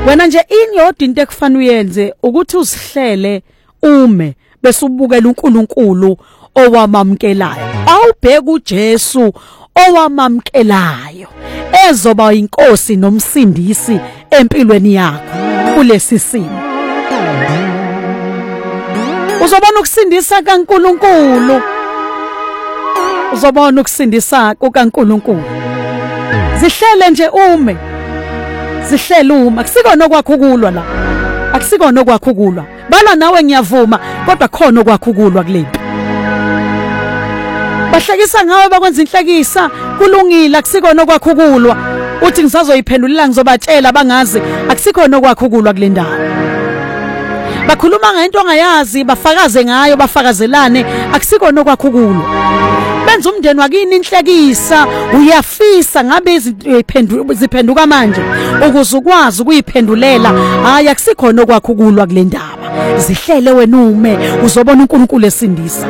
Wena nje inyoda into ekufana uyenze ukuthi usihlele ume bese ubukela uNkulunkulu owamamkelayo. Awubheka uJesu owamamkelayo ezoba inkosi nomsindisi empilweni yakho kulesi simo. Uzobona ukusindisa kaNkulunkulu. Uzobona ukusindisa kukaNkulunkulu. Zihlele nje ume. Zihlele uma akusikona okwakho ukulwa la. Akusikona okwakho ukulwa. Bala nawe ngiyavuma kodwa khona okwakho ukulwa kulempi. Bahlekisa ngawe bakwenza inhlekisa kulungile akusikona okwakho ukulwa. Uthi ngisazoyiphendulela ngizobatshela bangazi akusikona okwakho ukulwa kule ndawo. Bakhuluma ngento ongayazi bafakaze ngayo bafakazelane akusikona okwakho ukulwa. Benza umndeni wakini inhlekisa uyafisa ngabe ziphenduka manje ukuze ukwazi ukuyiphendulela hayi akusikho okwakho ukulwa kule ndaba. Zihlele wena ume uzobona uNkulunkulu esindisa.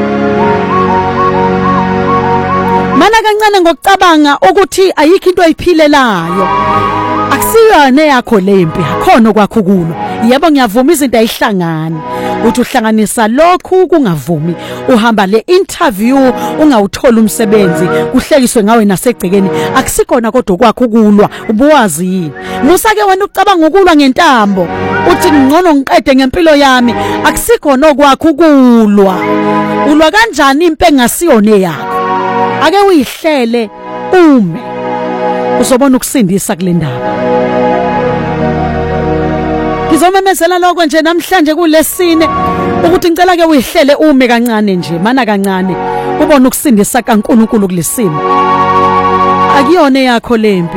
Mana kancane ngokucabanga ukuthi ayikho into oyiphilelayo. Akusiyona yakho lempi akhona okwakho ukulwa. Yebo ngiyavuma izinto ayihlangani. Uthi uhlanganisa lokhu kungavumi uhamba le interview ungawuthola umsebenzi kuhlekiswe ngawe nasegcekeni akusikona kodwa kwakho ukulwa ubuwazi yini musa ke wena ucabanga ukulwa ngentambo uthi ngcono ngiqede ngempilo yami akusikona okwakho ukulwa ulwa kanjani impe engasiyone yakho ake uyihlele ume uzobona ukusindisa kule ndaba. Ngizomemezela lokho nje namhlanje kulesine ukuthi ngicela ke uyihlele ume kancane nje mana kancane ubone ukusindisa kaNkulunkulu kulesimo. Akuyona yakho lempi.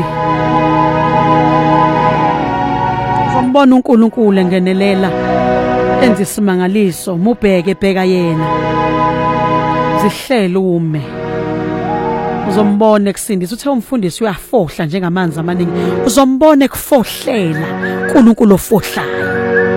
Uzombona uNkulunkulu engenelela enza isimangaliso mubheke bheka yena. Zihlele ume. Uzombona ekusindisa uthe umfundisi uyafohla njengamanzi amaningi uzombona ekufohlela uNkulunkulu ofohlayo.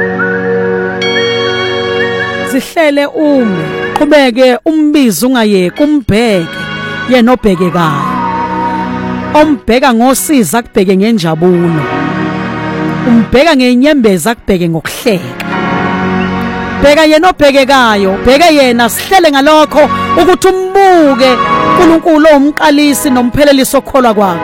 Zihlele ume qhubeke umbizo ungayeki umbheke yena obhekekayo ombheka ngosiza kubheke ngenjabulo umbheka ngenyembeza kubheke ngokuhleka bheka yena obhekekayo bheke yena sihlele ngalokho ukuthi umbuke uNkulunkulu omqalisi nomphelelisi okholwa kwakho.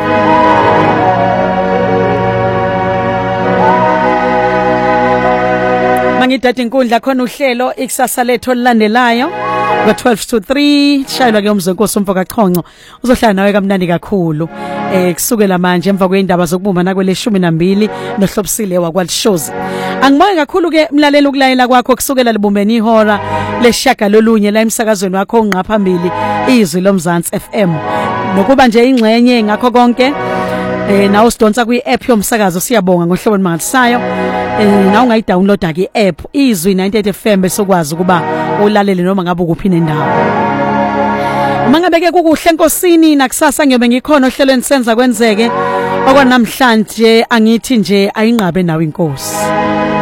Mangidade inkundla khona uhlelo ikusasa lethu olilandelayo ngo-12 to 3 shayelwa ke umzenkosi umfoka Chonco uzohlala nawe kamnandi kakhulu kusukela manje emva kweindaba zokubumba nakwele 12 nohlobisile wakwalishozi. Angibonge kakhulu ke mlaleli ukulayela kwakho kusukela libumbeni ihora leshaka lolunye la emsakazweni wakho ongqa phambili izwi loMzansi FM nokuba nje ingxenye ngakho konke nawo sidonsa kwi-app yomsakazo siyabonga ngohlobo olumangalisayo na ungayidownloada ke app izwi 98 FM besokwazi ukuba ulalele noma ngabe ukuphi nendawo. Mangabeke kukuhle enkosini nakusasa ngiyobe ngikhona ohlelweni senza kwenzeke okwanamhlanje angithi nje ayinqabe nawe inkosi.